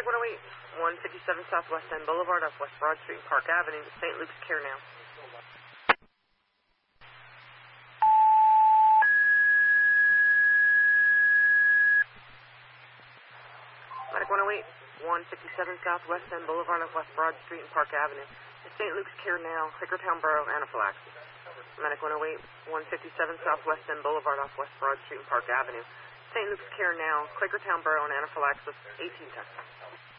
Medic 108, 157 Southwest End Boulevard, off West Broad Street, Park Avenue, St. Luke's Care Now. Medic 108, 157 Southwest End Boulevard, off West Broad Street and Park Avenue, St. Luke's Care Now, Quakertown Borough, anaphylaxis. Medic 108, 157 Southwest End Boulevard, off West Broad Street and Park Avenue, St. Luke's Care Now, Quakertown Borough, and anaphylaxis, 1810.